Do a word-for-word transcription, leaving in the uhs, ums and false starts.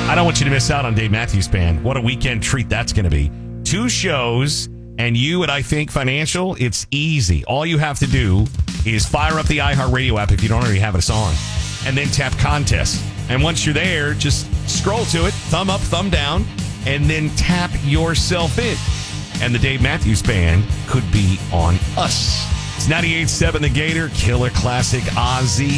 I don't want you to miss out on Dave Matthews Band. What a weekend treat that's going to be. Two shows, and you at I Think Financial, it's easy. All you have to do is fire up the iHeartRadio app if you don't already have us on, and then tap contest. And once you're there, just scroll to it, thumb up, thumb down, and then tap yourself in. And the Dave Matthews Band could be on us. It's ninety-eight point seven The Gator, Killer Classic Ozzy